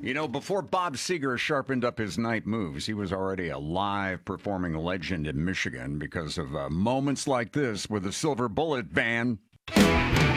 Before Bob Seger sharpened up his night moves, he was already a live performing legend in Michigan because of moments like this with the Silver Bullet Band.